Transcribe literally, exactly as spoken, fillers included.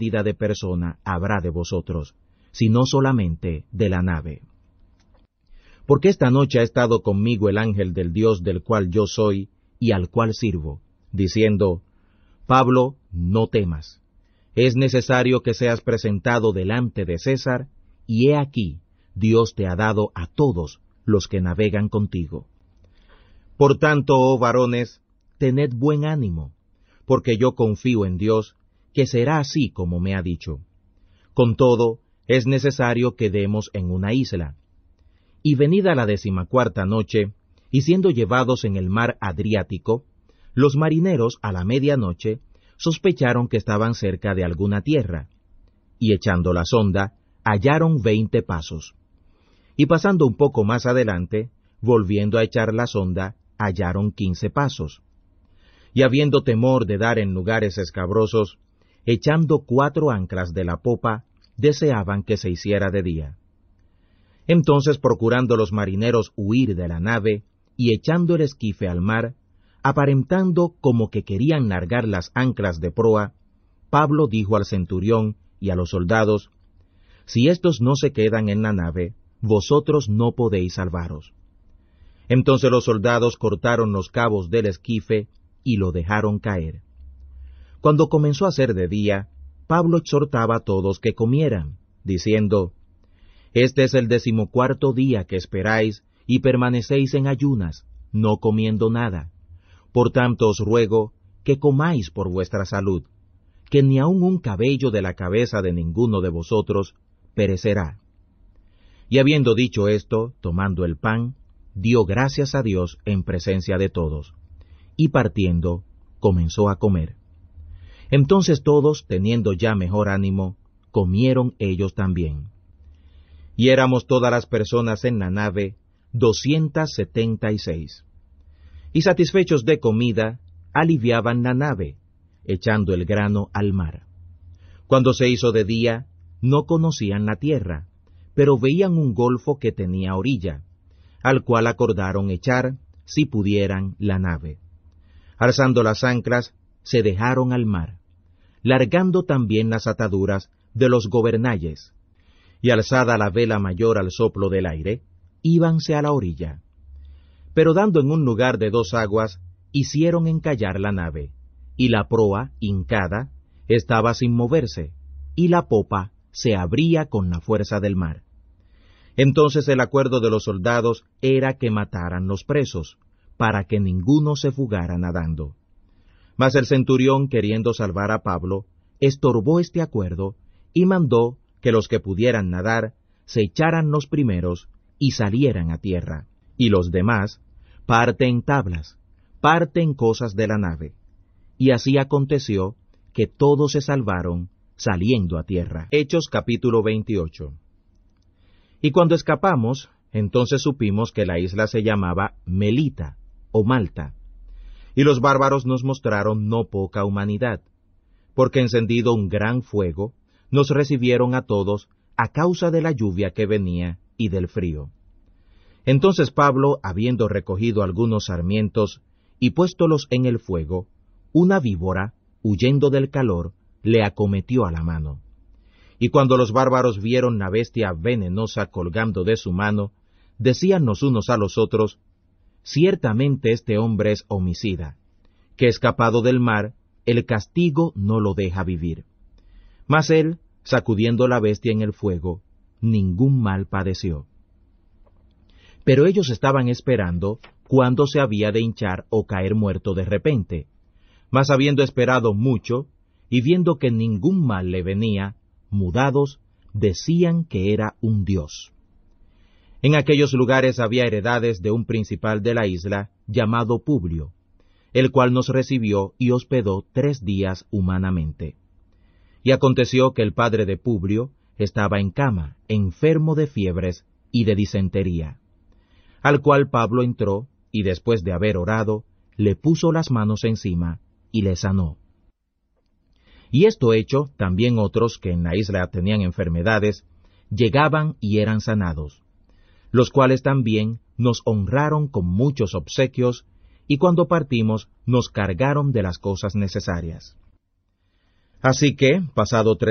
pérdida de persona habrá de vosotros, sino solamente de la nave. Porque esta noche ha estado conmigo el ángel del Dios del cual yo soy y al cual sirvo, diciendo, Pablo, no temas. Es necesario que seas presentado delante de César, y he aquí, Dios te ha dado a todos los que navegan contigo. Por tanto, oh varones, tened buen ánimo, porque yo confío en Dios, que será así como me ha dicho. Con todo, es necesario que demos en una isla. Y venida la decimacuarta noche, y siendo llevados en el mar Adriático, los marineros a la medianoche sospecharon que estaban cerca de alguna tierra, y echando la sonda, hallaron veinte pasos. Y pasando un poco más adelante, volviendo a echar la sonda, hallaron quince pasos. Y habiendo temor de dar en lugares escabrosos, echando cuatro anclas de la popa, deseaban que se hiciera de día. Entonces, procurando los marineros huir de la nave, y echando el esquife al mar, aparentando como que querían largar las anclas de proa, Pablo dijo al centurión y a los soldados, Si éstos no se quedan en la nave, vosotros no podéis salvaros. Entonces los soldados cortaron los cabos del esquife y lo dejaron caer. Cuando comenzó a ser de día, Pablo exhortaba a todos que comieran, diciendo, Este es el decimocuarto día que esperáis y permanecéis en ayunas, no comiendo nada. Por tanto os ruego que comáis por vuestra salud, que ni aun un cabello de la cabeza de ninguno de vosotros perecerá. Y habiendo dicho esto, tomando el pan, dio gracias a Dios en presencia de todos, y partiendo, comenzó a comer. Entonces todos, teniendo ya mejor ánimo, comieron ellos también. Y éramos todas las personas en la nave, doscientas setenta y seis. Y satisfechos de comida, aliviaban la nave, echando el grano al mar. Cuando se hizo de día, no conocían la tierra, pero veían un golfo que tenía orilla, al cual acordaron echar, si pudieran, la nave. Alzando las anclas, se dejaron al mar, largando también las ataduras de los gobernalles, y alzada la vela mayor al soplo del aire, íbanse a la orilla. Pero dando en un lugar de dos aguas, hicieron encallar la nave, y la proa, hincada, estaba sin moverse, y la popa se abría con la fuerza del mar. Entonces el acuerdo de los soldados era que mataran los presos, para que ninguno se fugara nadando. Mas el centurión, queriendo salvar a Pablo, estorbó este acuerdo, y mandó que los que pudieran nadar se echaran los primeros y salieran a tierra, y los demás parten tablas, parten cosas de la nave. Y así aconteció que todos se salvaron saliendo a tierra. Hechos capítulo veintiocho. Y cuando escapamos, entonces supimos que la isla se llamaba Melita, o Malta. Y los bárbaros nos mostraron no poca humanidad, porque encendido un gran fuego, nos recibieron a todos a causa de la lluvia que venía y del frío. Entonces Pablo, habiendo recogido algunos sarmientos y puéstolos en el fuego, una víbora, huyendo del calor, le acometió a la mano. Y cuando los bárbaros vieron la bestia venenosa colgando de su mano, decían los unos a los otros, ciertamente este hombre es homicida, que escapado del mar, el castigo no lo deja vivir. Mas él, sacudiendo la bestia en el fuego, ningún mal padeció. Pero ellos estaban esperando cuándo se había de hinchar o caer muerto de repente. Mas habiendo esperado mucho, y viendo que ningún mal le venía, mudados, decían que era un dios. En aquellos lugares había heredades de un principal de la isla, llamado Publio, el cual nos recibió y hospedó tres días humanamente. Y aconteció que el padre de Publio estaba en cama, enfermo de fiebres y de disentería, al cual Pablo entró, y después de haber orado, le puso las manos encima, y le sanó. Y esto hecho, también otros que en la isla tenían enfermedades, llegaban y eran sanados, los cuales también nos honraron con muchos obsequios, y cuando partimos nos cargaron de las cosas necesarias. Así que, pasado tres